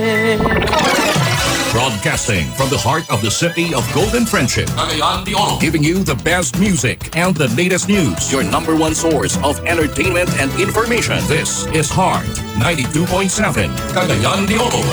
Broadcasting from the heart of the city of Golden Friendship, Cagayan de Oro, giving you the best music and the latest news. Your number one source of entertainment and information. This is Heart 92.7, Cagayan de Oro.